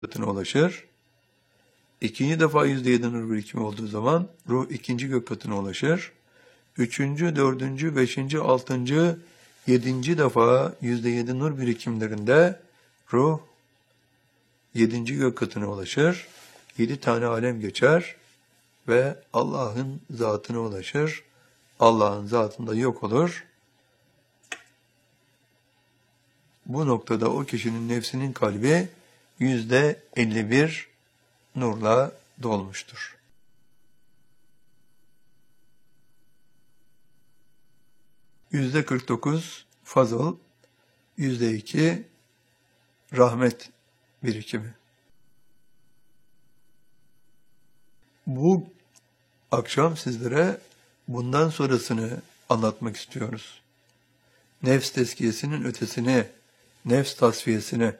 katına ulaşır. İkinci defa %7 nur birikimi olduğu zaman ruh ikinci gök katına ulaşır. Üçüncü, dördüncü, beşinci, altıncı, yedinci defa %7 nur birikimlerinde ruh yedinci gök katına ulaşır. 7 tane alem geçer ve Allah'ın zatına ulaşır. Allah'ın zatında yok olur. Bu noktada o kişinin nefsinin kalbi %51 nurla dolmuştur. %49 fazıl, %2 rahmet birikimi. Bu akşam sizlere bundan sonrasını anlatmak istiyoruz. Nefs tezkiyesinin ötesini, nefs tasfiyesini.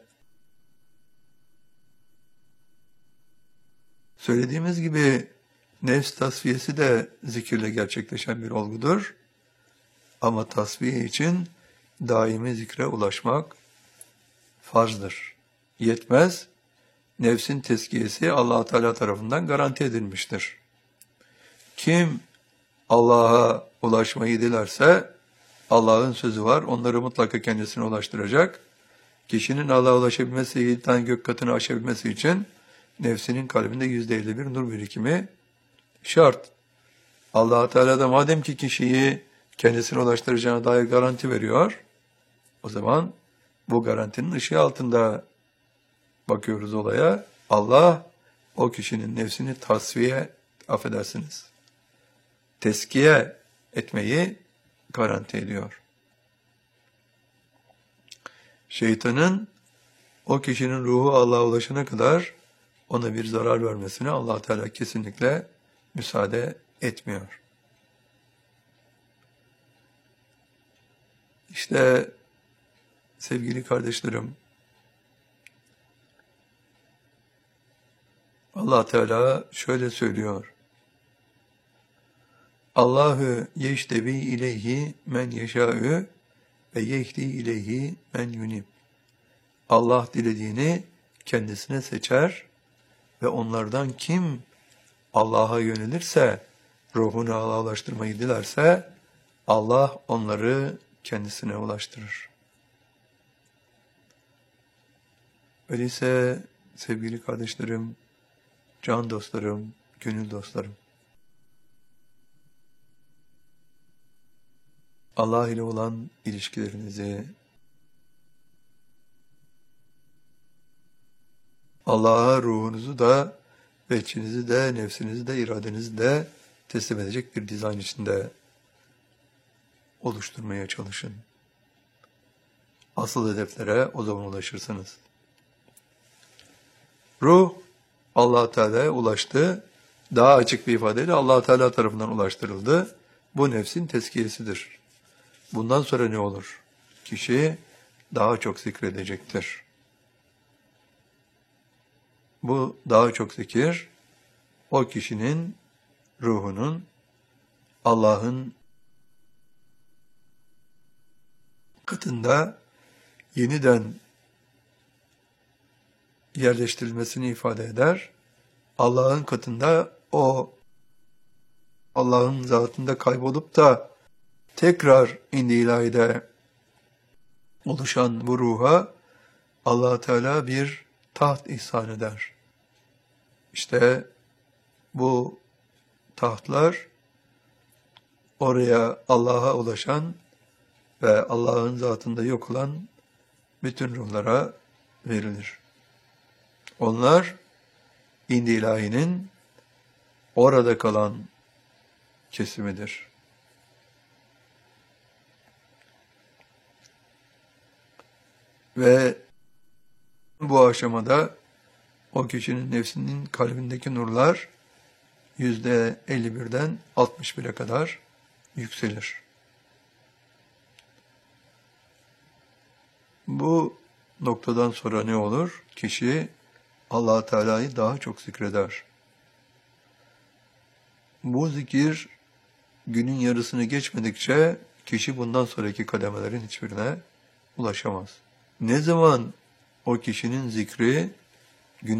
Söylediğimiz gibi nefs tasfiyesi de zikirle gerçekleşen bir olgudur. Ama tasfiye için daimi zikre ulaşmak farzdır. Yetmez. Nefsin tezkiyesi Allah Teala tarafından garanti edilmiştir. Kim Allah'a ulaşmayı dilerse Allah'ın sözü var. Onları mutlaka kendisine ulaştıracak. Kişinin Allah'a ulaşabilmesi, 7 tane gök katını aşabilmesi için nefsinin kalbinde %51 nur birikimi şart. Allah Teala da madem ki kişiyi kendisine ulaştıracağına dair garanti veriyor, o zaman bu garantinin ışığı altında bakıyoruz olaya. Allah o kişinin nefsini teskiye etmeyi garanti ediyor. Şeytanın o kişinin ruhu Allah'a ulaşana kadar ona bir zarar vermesine Allah Teala kesinlikle müsaade etmiyor. İşte sevgili kardeşlerim, Allah Teala şöyle söylüyor. Allahu yeştebi ileyhi men yeşâ'ü ve yehdi ileyhi men yunib. Allah dilediğini kendisine seçer ve onlardan kim Allah'a yönelirse, ruhunu Allah'a ulaştırmayı dilerse, Allah onları kendisine ulaştırır. Öyleyse sevgili kardeşlerim, can dostlarım, gönül dostlarım, Allah ile olan ilişkilerinizi, Allah'a ruhunuzu da, veçinizi de, nefsinizi de, iradenizi de teslim edecek bir dizayn içinde oluşturmaya çalışın. Asıl hedeflere o zaman ulaşırsınız. Ruh Allah Teala'ya ulaştı. Daha açık bir ifadeyle Allah Teala tarafından ulaştırıldı. Bu nefsin tezkiyesidir. Bundan sonra ne olur? Kişi daha çok zikredecektir. Bu daha çok zikir, o kişinin ruhunun Allah'ın katında yeniden yerleştirilmesini ifade eder. Allah'ın katında o Allah'ın zatında kaybolup da tekrar indi ilahide oluşan bu ruha Allah Teala bir taht ihsan eder. İşte bu tahtlar oraya Allah'a ulaşan ve Allah'ın zatında yok olan bütün ruhlara verilir. Onlar indi ilahinin orada kalan kesimidir. Ve bu aşamada o kişinin nefsinin kalbindeki nurlar %51'den 61'e kadar yükselir. Bu noktadan sonra ne olur? Kişi Allah Teala'yı daha çok zikreder. Bu zikir günün yarısını geçmedikçe kişi bundan sonraki kademelerin hiçbirine ulaşamaz. Ne zaman o kişinin zikri